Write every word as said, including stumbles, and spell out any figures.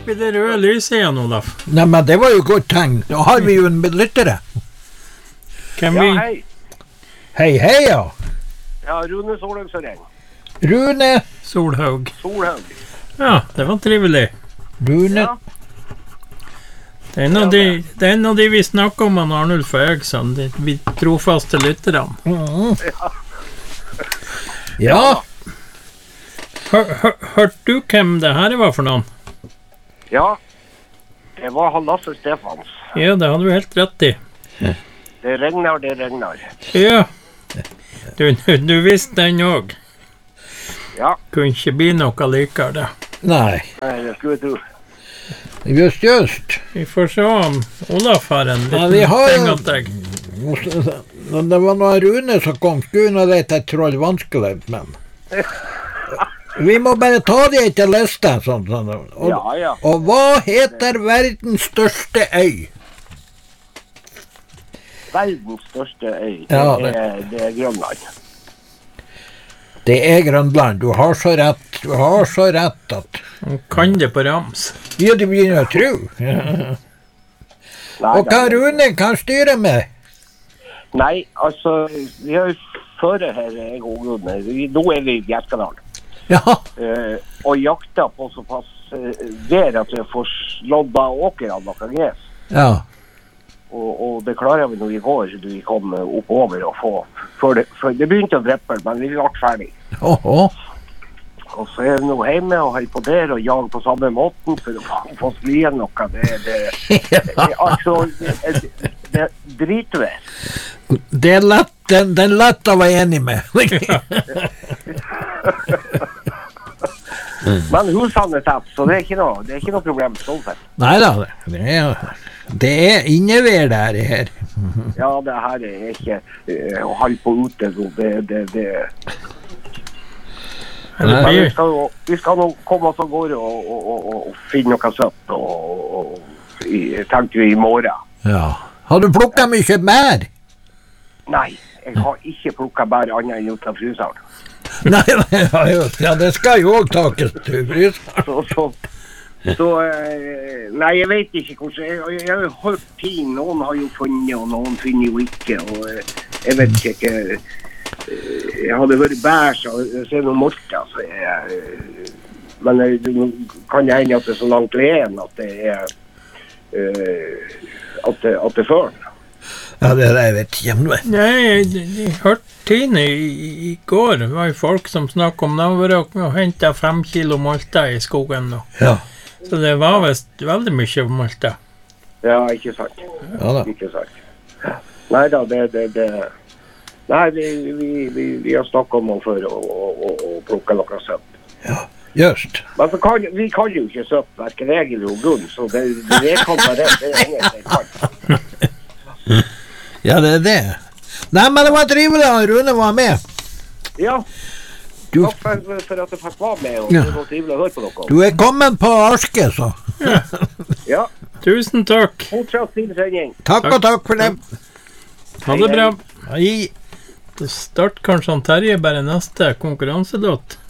opp i det røde lyset igjen, Olaf. Nei, men det var jo godt tegn. Da har vi jo en lyttere. Hvem vi? Ja, hei. Hei, hei, ja. Ja, Rune Solhaug som ringer. Rune. Solhaug. Solhaug. Ja, det var trivelig. Rune. Ja. Det er en av de, det er en av de vi snakker om, han Arnulf og jeg, sånn, de, vi trofaste lytterne. Mm. Ja. Ja. Hør, hør, hørte du hvem det her var for noen? Ja, det var han Lasse Stefans. Ja, det hadde du helt rett i. Det regner, det regner. Ja, du, du, du visste den også. Ja, Kunne ikke bli noe likere det. Nei. det skulle jeg tro. Just, just. Vi får se om Olaf har en Ja, liten vi har ting jo- at deg. Når det var noe Rune som kom, skulle nå dette troll vanskelig, men vi må bare ta det etter liste. Sånn, sånn. Og, Ja, ja. og hva heter verdens største øy? Verdens største øy, det, Ja, det- er, det er Grønland. Det er Grønland. Du har så rett. Du har så rett at Han kan det på rams. ja, du begynner å tro. Nei, Og hva nei, Rune kan styre med? Nei, altså, vi har jo føre her, jeg og Gunnar. Vi- Nå er vi i Bjerkedalen. Ja, Eh, og jakta på såpass uh, vær at vi får slått av åkerne noe gres. ja. Og, og det klarer vi når vi går, så vi kom eh, oppover og få, for det, for det begynte å dreppe, men vi ble ferdig. Åhå. Og så er vi nå hjemme og holder på der og jager på samme måten for å få- få skli igjen noe. Det, det, det, altså, det, det, det er dritvær. Det er lett, den, den lett å være enig med. Men husene er tett, så det er ikke noe, det er ikke noe problem sånn sett. Neida, det er, det er innevær der her. Ja, det her er ikke uh, å holde på ute, så det, det, det. Eller Men vi blir skal, jo- vi skal nå komme oss av gårde og, og, og, og, og finne noe søtt, og, og, og i, tenkte vi i morgen. Ja. Har du plukket mye mer? Nei, jeg har ikke plukket bare annet enn ut av fryseren. Nei, ja, just, ja, det skal jo også takes til fryseren. Så, så, så eh, nei, jeg vet ikke hvordan, jeg, jeg har jo hørt ting, noen har jo funnet, og noen finner jo ikke, og eh, jeg vet ikke, eh, jeg hadde vært bær, så jeg ser noen morter, så jeg, eh, men eh, det kan jeg hende at det er så langt len at det er, eh, at det, at det er før. Ja, det der vet jeg ikke om det. Nei, jeg, jeg hørte Tine i, i går, det var jo folk som snakket om det, var og hentet fem kilo molta i skogen nå. Ja. Så det var vist veldig mye molta. Ja, ikke sant. Ja da. Ikke sant. Nei da, det, det, det, nei, vi, vi, vi, vi har snakket om det før å, å, å, å plukke noe søtt. Ja, just. Men så kan, vi kan jo ikke søtt, hverken jeg eller Gunn, så det, det kan være det, det er ingen som kan. Ja, det er det. Nei, men det var trivelig at Rune var med. Ja, Du, takk for, for at jeg fikk være med, og Ja. det var trivelig å høre på dere. du er kommet på Arske, så. Ja, Tusen takk. fortsatt fin sending. Takk og takk for det. Ha det bra. Hei. Det start kanskje han Terje bare neste konkurranselåt.